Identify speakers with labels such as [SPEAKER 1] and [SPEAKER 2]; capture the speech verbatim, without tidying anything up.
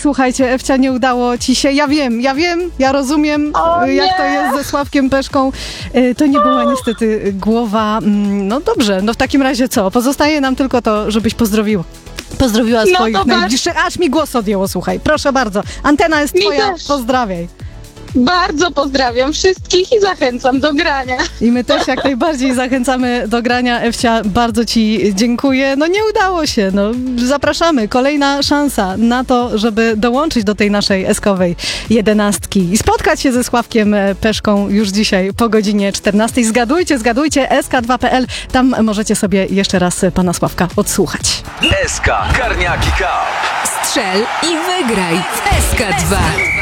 [SPEAKER 1] słuchajcie, Ewcia, nie udało ci się. Ja wiem, ja wiem, ja rozumiem,
[SPEAKER 2] O
[SPEAKER 1] jak
[SPEAKER 2] nie!
[SPEAKER 1] to jest ze Sławkiem Peszką. Y, To nie była niestety głowa. Mm, No dobrze, no w takim razie co? Pozostaje nam tylko to, żebyś pozdrowiła. Pozdrowiła
[SPEAKER 2] No
[SPEAKER 1] swoich
[SPEAKER 2] to bardzo-
[SPEAKER 1] najbliższych. Aż mi głos odjęło, słuchaj. Proszę bardzo. Antena jest
[SPEAKER 2] Mi
[SPEAKER 1] twoja.
[SPEAKER 2] też.
[SPEAKER 1] Pozdrawiaj.
[SPEAKER 2] Bardzo pozdrawiam wszystkich i zachęcam do grania.
[SPEAKER 1] I my też jak najbardziej zachęcamy do grania. Ewcia, bardzo ci dziękuję. No nie udało się, no zapraszamy. Kolejna szansa na to, żeby dołączyć do tej naszej eskowej jedenastki i spotkać się ze Sławkiem Peszką już dzisiaj po godzinie czternastej. Zgadujcie, zgadujcie, S K dwa kropka P L. Tam możecie sobie jeszcze raz pana Sławka odsłuchać.
[SPEAKER 3] S K Karniaki Cup.
[SPEAKER 4] Strzel i wygraj w S K dwa.